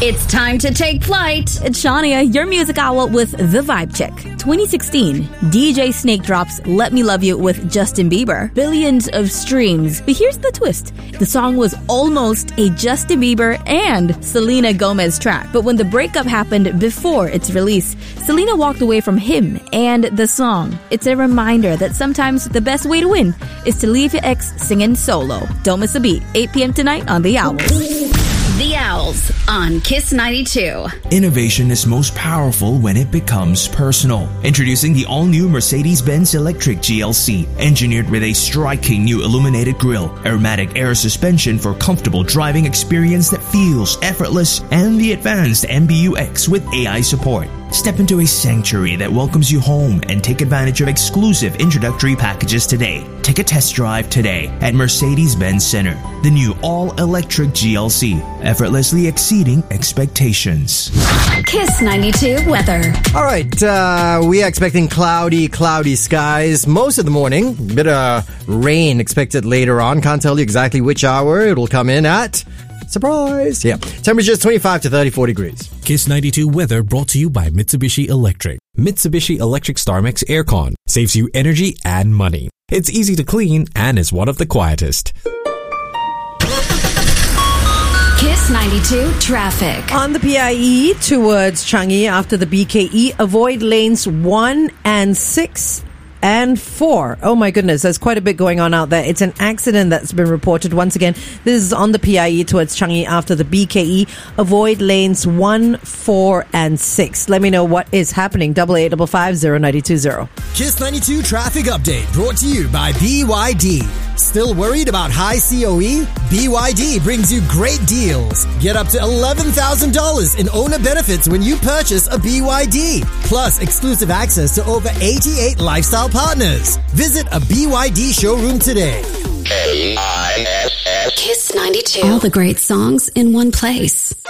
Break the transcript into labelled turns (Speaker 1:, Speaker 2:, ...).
Speaker 1: It's time to take flight.
Speaker 2: It's Shania, your music owl with The Vibe Check. 2016, DJ Snake drops Let Me Love You with Justin Bieber. Billions of streams. But here's the twist. The song was almost a Justin Bieber and Selena Gomez track. But when the breakup happened before its release, Selena walked away from him and the song. It's a reminder that sometimes the best way to win is to leave your ex singing solo. Don't miss a beat. 8 p.m. tonight on The Owls.
Speaker 1: The Owls on Kiss 92.
Speaker 3: Innovation is most powerful when it becomes personal. Introducing the all-new Mercedes-Benz Electric GLC, engineered with a striking new illuminated grille, aromatic air suspension for comfortable driving experience that feels effortless, and the advanced MBUX with AI support. Step into a sanctuary that welcomes you home and take advantage of exclusive introductory packages today. Take a test drive today at Mercedes-Benz Center. The new all-electric GLC, effortlessly exceeding expectations.
Speaker 1: Kiss 92 weather.
Speaker 4: All right, we are expecting cloudy skies most of the morning. Bit of rain expected later on. Can't tell you exactly which hour it'll come in at. Surprise! Yeah. Temperatures 25 to 34 degrees.
Speaker 5: Kiss 92 weather brought to you by Mitsubishi Electric. Mitsubishi Electric StarMax Aircon saves you energy and money. It's easy to clean and is one of the quietest.
Speaker 1: Kiss 92 traffic.
Speaker 6: On the PIE towards Changi after the BKE, avoid lanes 1 and 6 and 4. Oh my goodness, there's quite a bit going on out there. It's an accident that's been reported once again. This is on the PIE towards Changi after the BKE. Avoid lanes 1, 4 and 6. Let me know what is happening. 8855-0920.
Speaker 7: Kiss 92 traffic update brought to you by BYD. Still worried about high COE? BYD brings you great deals. Get up to $11,000 in owner benefits when you purchase a BYD. Plus exclusive access to over 88 lifestyle partners. Visit a BYD showroom today.
Speaker 1: Kiss 92. All the great songs in one place.